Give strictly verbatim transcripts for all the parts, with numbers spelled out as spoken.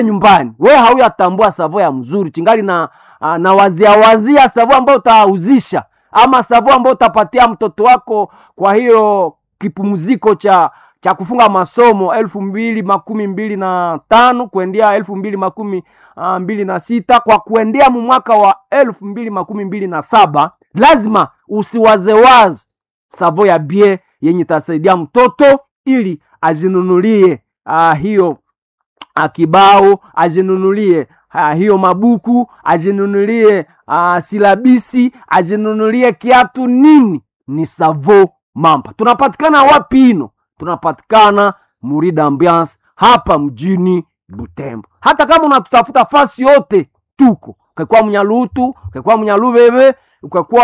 nyumbani wewe hauyatambua savo ya mzuri chingali na uh, na wazia wazia savo ambayo utauzisha ama savo ambayo utapatia mtoto wako kwa hiyo kipumziko cha cha kufunga masomo elfu mbili makumi mbili na tano kuendea elfu mbili makumi uh, mbili na sita kwa kuendea mwaka wa elfu mbili makumi mbili na saba, lazima usiwazewazi savo ya bie yenye tasaidia mtoto ili ajinunulie uh, hiyo akibao, ajinunulie uh, hiyo mabuku, ajinunulie uh, silabisi, ajinunulie kiatu nini. Ni Savo Mamba. Tunapatikana wapi ino? Tunapatikana Muri d'Ambiance hapa mjini Butembo. Hata kama unatutafuta fasi yote tuko. Ukakua Munyalutu, ukakua Munyalubebe, ukakua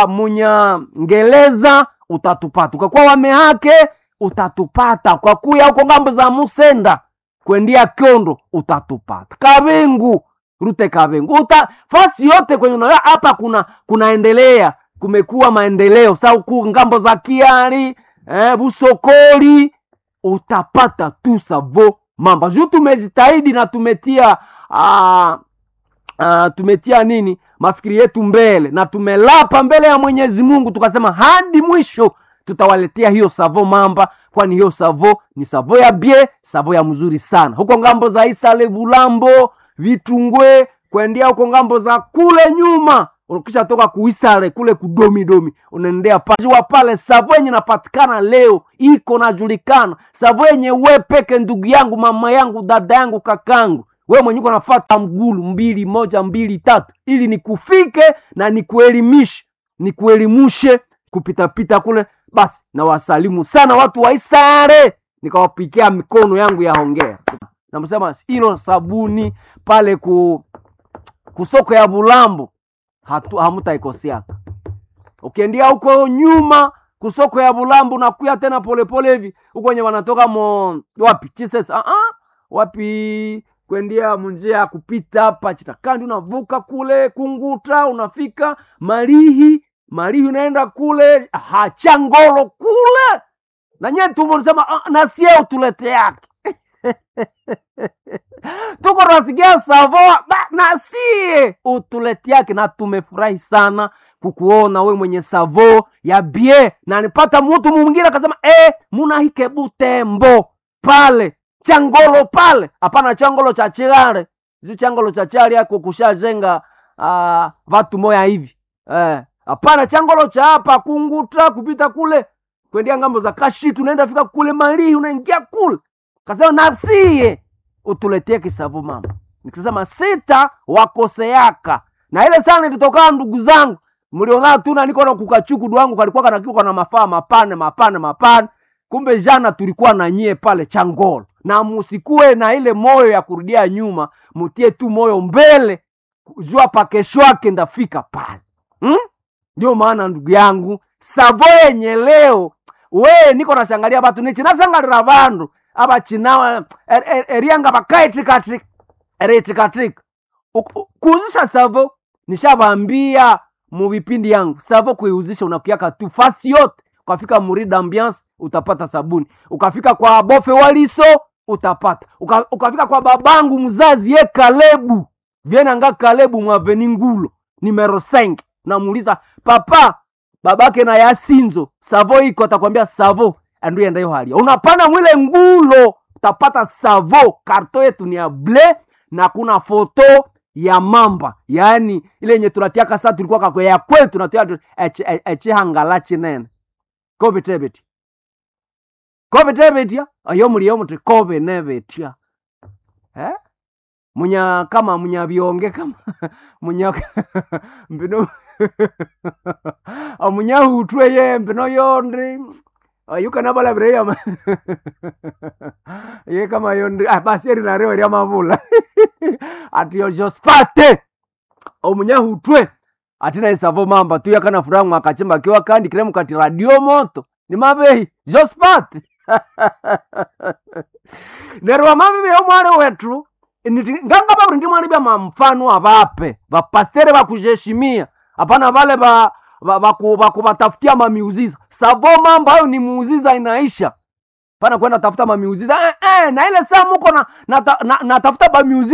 Munyangeleza, utatupata. Ukakua Wamehake, utatupata. Kwa kuya huko ngambo za Musenda kuendia Kiondo, utatupata. Kabengu, rute Kabengu. Uta, fasi yote kwenye unaona hapa kuna kunaendelea, kumekuwa maendeleo. Sasa huko ngambo za Kiari, eh, Busokoli, utapata tu Savo Mamba. Juu tumejitahidi na tumetia uh, uh, tumetia nini mafikiri yetu mbele na tumelapa mbele ya Mwenyezi Mungu, tukasema hadi mwisho tutawaletea hiyo Savo Mamba, kwani hiyo Savo ni Savo ya bie, Savo ya mzuri sana. Huko ngambo za Isale Bulambo, Vitungwe, kuendea huko ngambo za kule nyuma, ukisha toka kuisare kule kudomi domi, unaendea pale pale Savo yenye napatikana leo iko najulikana. Savo yenye wewe peke, ndugu yangu, mama yangu, dada yangu, kakangu, wewe mwenye uko nafuata mgulu mbili moja mbili tatu ili nikufike na nikuelimishe, nikuelimushe kupita pita kule. Basi na wasalimu sana watu wa Isare, nikawapikia mikono yangu ya hongera. Na msema hilo sabuni pale ku kusoko ya Bulambo hatu hamutaikosea. Ukiendia huko nyuma kusoko ya Bulambo na kuya tena pole pole hivi huko wenye wanatoka mo wapi Chises ah ah wapi kuendia munjia kupita hapa Chitakandi, unavuka kule Kunguta unafika Marihi, Marihi unaenda kule Hachangolo kule. Na nyetu mlisema ah, na sio tulete yake. Tuko nasikia Savo na sie utuleti yake, na tumefurahi sana kukuona we mwenye Savo ya bie. Na nipata mtu mwingine akasema eh muna hike Butembo pale Changolo pale. Hapana Changolo cha Chigare, hizo Changolo cha Chari yako kushajenga uh, watu moya hivi eh. Hapana Changolo cha hapa Kunguta kupita kule kuendea ngambo za Kashi, tunaenda fika kule Mali, unaingia kule. Kasema nasie utuletee kisavo Mamba. Nikisema sita wakoseaka. Na ile sana ilitoka ndugu zangu. Mliona tu na niko na kukachuku duangu kalikuwa kanakikuwa na mafaa mapane mapane mapane. Kumbe jana tulikuwa na nyie pale Changolo. Na musikue na ile moyo ya kurudia nyuma, mutie tu moyo mbele. Jua pa kesho yake ndafika pale. Hmm? Ndio maana ndugu yangu Savo yenye leo we niko nashangalia watu nichi nasangalira bandu aba chinawa er, er, erianga bakae trika trika eri trika trika kuuzisha Savo. Nishabambia mu vipindi yangu Savo kuiuzisha unakiaka tu fasi yote. Ukafika Muri d'Ambiance utapata sabuni, ukafika kwa Bofe Waliso utapata, Uka, ukafika kwa babangu mzazi ye Kalebu Viena nga Kalebu mwaveni Ngulo numero cinq, na muuliza papa babake na Yasinzo Savo iko, atakwambia Savo andu yenda yo hali. Unapanda mwile Ngulo utapata Savo. Karto yetu ni ya ble na kuna foto ya Mamba, yani ile yenye tunatiaka sasa tulikuwa kwa ya kwetu tunatia eche eche hangala chinene kobe tebeti kobe tebeti ya ayo muri yo muti kobe nebetia eh munya kama munya bionge kama munya mbino amunya hutwe ye mbino yondri ayuka nabala breya ye kama yondri ah basi eri na reo ya mavula ati yo jospate omunya hutwe atina Savo Mamba tu yakana furamu akachimba kiwa kandi kremu kati radio moto ni mabehi jospate nerwa mabe yo mwale wetu nganga babu ndi mwali bya mfano abape ba pastere bakujeshimia hapana wale ba bakubatafutia ma miuziza. Savo Mamba hayo ni muuziza inaisha. pana kwenda tafuta ma music eh, eh, na ile saa muko na natafuta na, na, na ba music